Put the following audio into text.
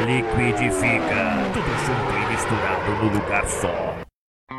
liquidifica. Tudo junto e misturado no lugar só.